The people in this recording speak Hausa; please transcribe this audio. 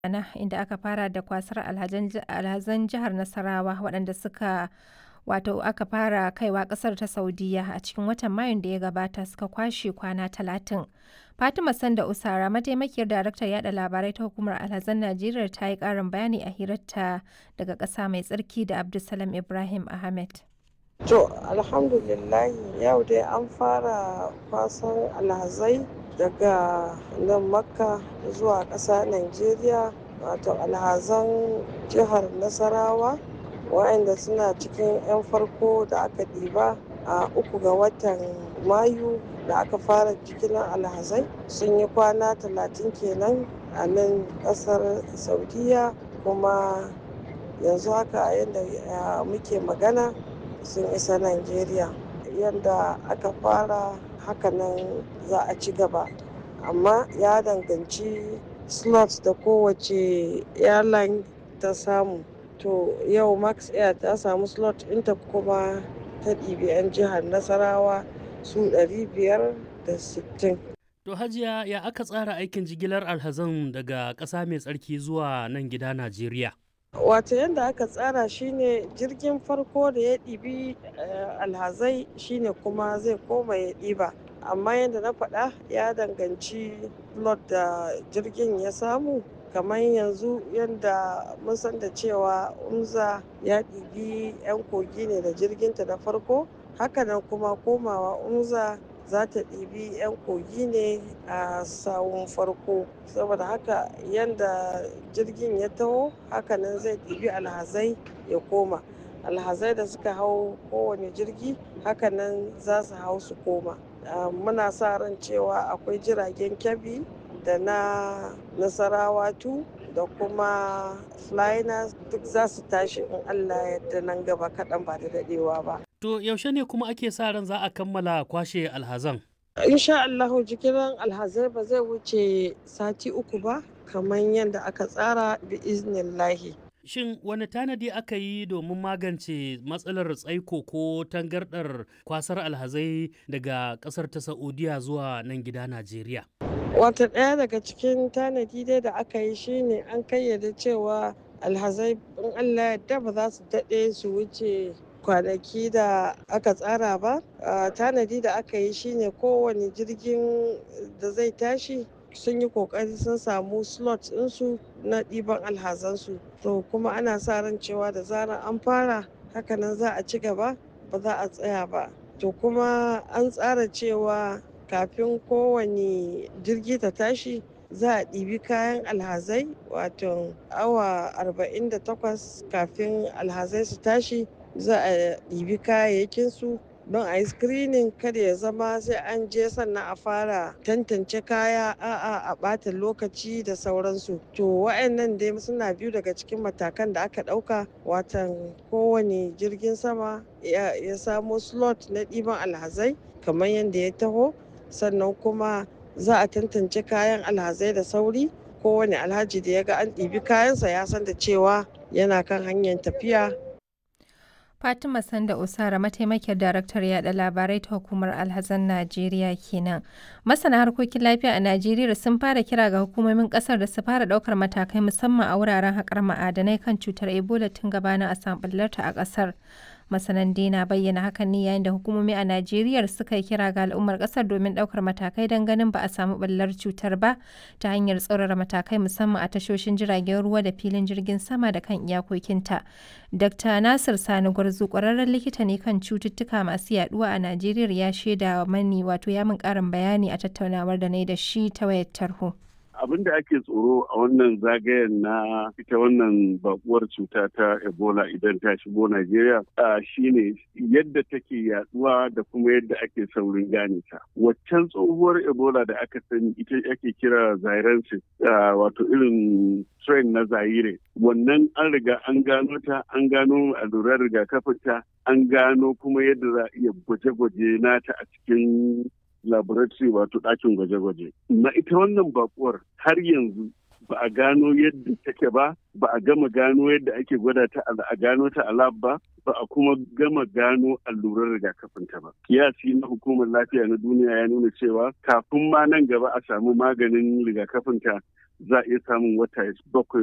Ana inda aka fara da kwasar alhazan jihar Nasarawa waɗanda aka fara kaiwa ƙasar ta Saudiyya a cikin watan Mayun da ya gabata suka kwashe kwana 30. Fatima Sanda Usara mataimakiyar daraktar yada labarai ta hukumar alhazan Najeriya ta yi ƙarin bayani a hirarta daga ƙasa mai tsarki da Abdulsalam Ibrahim Ahmed. To alhamdulillahi yau dai an fara kwasan alhazai daga nan Makka zuwa ƙasa Najeriya, wato alhazan jihar Nasarawa waɗanda suna cikin 'yan farko da aka ɗiba a 3 ga watan Mayu da aka fara jigilar alhazai sun yi kwana 30 kenan a nan ƙasar Saudiyya, kuma yanzu haka yadda muke magana sun isa Najeriya. Yadda aka fara hakanan za a ci gaba, amma ya danganci slots da kowace airline ta samu. To yau Max Air ta samu slot ɗinta kuma ta ɗibi 'yan jihar Nasarawa su 560. To Hajiya, ya aka tsara aikin jigilar alhazan daga ƙasa mai tsarki zuwa nan gida Najeriya? Wato yadda aka tsara shine jirgin farko da ya ɗibi alhazai shine kuma zai koma ya ɗiba, amma yadda na faɗa ya danganci slot da jirgin ya samu. Kamar yanzu yadda mun san da cewa Umza ya ɗibi 'yan kogi ne da jirginta da farko, hakanan kuma komawa Umza za ta ɗibi 'yan kogi ne a sawun farko. Saboda haka yadda jirgin ya taho hakanan zai ɗibi alhazai ya koma. Alhazai da suka hau kowane jirgi hakanan za su hau su koma. Muna sa ran cewa akwai jiragen Kebbi da na Nasarawa 2 da kuma Flynas duk za su tashi in Allah yadda nan gaba kaɗan ba da daɗewa ba. To yaushe ne kuma ake sa ran za a kammala kwashe alhazan? Insha Allahu jigilar alhazai ba zai wuce sati 3 ba kamar yadda aka tsara bi iznillahi. Shin wani tanadi aka yi domin magance matsalar tsaiko ko tangardar kwasar alhazai daga ƙasar ta Saudiya zuwa nan gida Najeriya? Wata ɗaya daga cikin tanadi dai da aka yi shine an kayyade cewa alhazai in Allah yadda ba za su daɗe su wuce kwanaki da aka tsara ba. Tanadi da aka yi shine kowane jirgin da zai tashi sun yi kokari sun samu slot ɗinsu na ɗiban alhazansu. To kuma ana sa ran cewa da zarar an fara hakanan za a ci gaba, ba za a tsaya ba. To kuma an tsara cewa kafin kowane jirgi ta tashi za a ɗibi kayan alhazai, wato awa 48 kafin alhazai su tashi za a ɗibi kayayyakinsu don a yi screening, kada ya zama sai an je sannan a fara tantance kaya a ɓata lokaci da sauransu. To wa'annan dai suna biyu daga cikin matakan da aka ɗauka, watan kowane jirgin sama ya samo slot na ɗiban alhazai kamar yadda ya taho, sannan kuma za a tantance kayan alhazai da sauri. Kowane alhaji da ya ga an ɗibi kayansa ya san da cewa yana kan hanyar tafiya. Fatima Sanda Usara mataimakiyar daraktar yada labarai ta hukumar alhazan Najeriya kenan. Masana harkokin lafiya a Najeriya sun fara kira ga hukumomin kasar da su fara daukar matakai musamman a wuraren haƙar ma'adanai kan cutar Ebola tun gabanin a samu ɓullarta a ƙasar. Masanan na bayyana hakan ne yayin da hukumomi a Najeriya suka yi kira ga al'ummar ƙasar domin ɗaukar matakai don ganin ba a samu ɓullar cutar ba ta hanyar tsaurara matakai musamman a tashoshin jiragen ruwa da filin jirgin sama da kan iyakokinta. Dr. Nasir Sani Gwarzo ƙwararren likita ne kan cututtuka masu yaduwa a Najeriya ya shaida mani ya min ƙarin bayani a tattaunawar da na yi da shi ta wayar tarho. Abin da ake tsoro a wannan zagayen na ita wannan bakuwar cuta ta Ebola idan ta shigo Najeriya shine yadda take yaduwa da kuma yadda ake saurin gane ta. Waccan tsohuwar Ebola da aka sani ita ake kira Zairensis, wato irin strain na Zaire. Wannan an riga an gano ta, an gano allurar rigakafin ta, an gano kuma yadda za a iya gwaje-gwaje nata a cikin laboratory, wato ɗakin gwaje-gwaje. Na ita wannan bakuwar har yanzu ba a gano yadda take ba a gama gano yadda ake gwada ta a gano ta a lab ba a kuma gama gano allurar rigakafin ta ba. Kiyasi na hukumar lafiya na duniya ya nuna cewa kafin ma nan gaba a samu maganin rigakafin ta za a iya samun wata 7